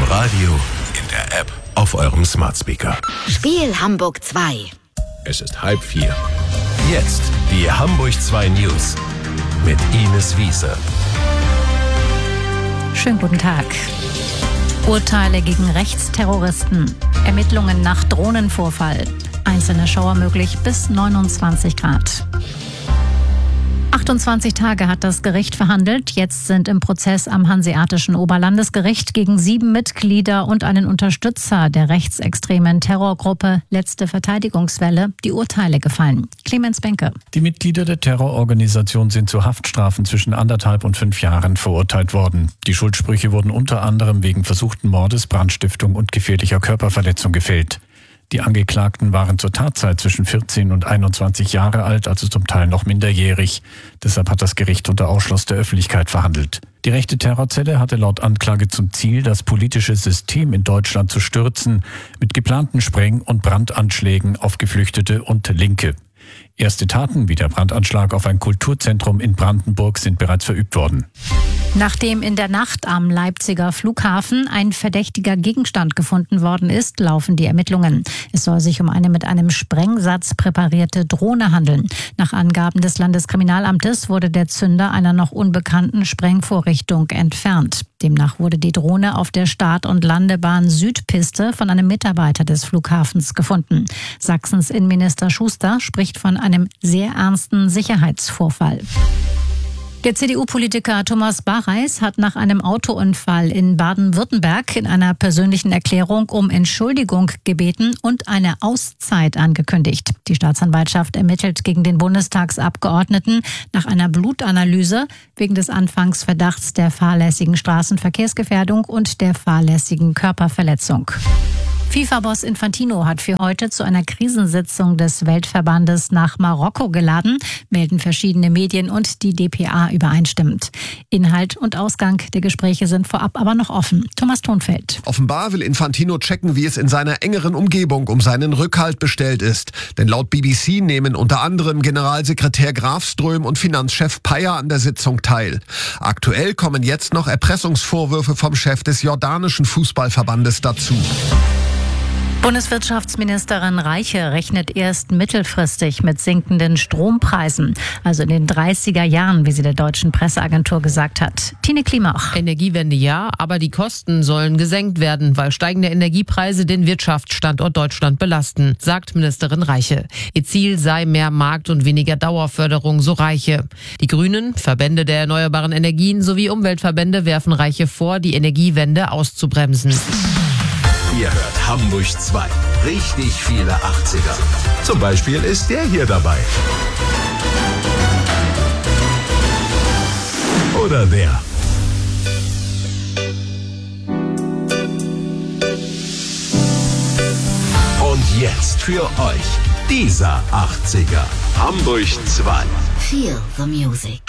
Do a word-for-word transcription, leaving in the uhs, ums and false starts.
Radio, in der App, auf eurem Smart Speaker. Spiel Hamburg zwei. Es ist halb vier. Jetzt die Hamburg zwei News mit Ines Wiese. Schönen guten Tag. Urteile gegen Rechtsterroristen. Ermittlungen nach Drohnenvorfall. Einzelne Schauer möglich bis neunundzwanzig Grad. achtundzwanzig Tage hat das Gericht verhandelt. Jetzt sind im Prozess am Hanseatischen Oberlandesgericht gegen sieben Mitglieder und einen Unterstützer der rechtsextremen Terrorgruppe Letzte Verteidigungswelle die Urteile gefallen. Clemens Benke. Die Mitglieder der Terrororganisation sind zu Haftstrafen zwischen anderthalb und fünf Jahren verurteilt worden. Die Schuldsprüche wurden unter anderem wegen versuchten Mordes, Brandstiftung und gefährlicher Körperverletzung gefällt. Die Angeklagten waren zur Tatzeit zwischen vierzehn und einundzwanzig Jahre alt, also zum Teil noch minderjährig. Deshalb hat das Gericht unter Ausschluss der Öffentlichkeit verhandelt. Die rechte Terrorzelle hatte laut Anklage zum Ziel, das politische System in Deutschland zu stürzen, mit geplanten Spreng- und Brandanschlägen auf Geflüchtete und Linke. Erste Taten wie der Brandanschlag auf ein Kulturzentrum in Brandenburg sind bereits verübt worden. Nachdem in der Nacht am Leipziger Flughafen ein verdächtiger Gegenstand gefunden worden ist, laufen die Ermittlungen. Es soll sich um eine mit einem Sprengsatz präparierte Drohne handeln. Nach Angaben des Landeskriminalamtes wurde der Zünder einer noch unbekannten Sprengvorrichtung entfernt. Demnach wurde die Drohne auf der Start- und Landebahn Südpiste von einem Mitarbeiter des Flughafens gefunden. Sachsens Innenminister Schuster spricht von einem sehr ernsten Sicherheitsvorfall. Der C D U-Politiker Thomas Bareis hat nach einem Autounfall in Baden-Württemberg in einer persönlichen Erklärung um Entschuldigung gebeten und eine Auszeit angekündigt. Die Staatsanwaltschaft ermittelt gegen den Bundestagsabgeordneten nach einer Blutanalyse wegen des Anfangsverdachts der fahrlässigen Straßenverkehrsgefährdung und der fahrlässigen Körperverletzung. FIFA-Boss Infantino hat für heute zu einer Krisensitzung des Weltverbandes nach Marokko geladen, melden verschiedene Medien und die D P A übereinstimmend. Inhalt und Ausgang der Gespräche sind vorab aber noch offen. Thomas Thonfeld. Offenbar will Infantino checken, wie es in seiner engeren Umgebung um seinen Rückhalt bestellt ist. Denn laut B B C nehmen unter anderem Generalsekretär Grafström und Finanzchef Payer an der Sitzung teil. Aktuell kommen jetzt noch Erpressungsvorwürfe vom Chef des jordanischen Fußballverbandes dazu. Bundeswirtschaftsministerin Reiche rechnet erst mittelfristig mit sinkenden Strompreisen, also in den dreißiger Jahren, wie sie der deutschen Presseagentur gesagt hat. Tine Klimach. Energiewende ja, aber die Kosten sollen gesenkt werden, weil steigende Energiepreise den Wirtschaftsstandort Deutschland belasten, sagt Ministerin Reiche. Ihr Ziel sei mehr Markt- und weniger Dauerförderung, so Reiche. Die Grünen, Verbände der erneuerbaren Energien sowie Umweltverbände werfen Reiche vor, die Energiewende auszubremsen. Ihr hört Hamburg zwei. Richtig viele achtziger. Zum Beispiel ist der hier dabei. Oder der. Und jetzt für euch dieser achtziger. Hamburg zwei. Feel the music.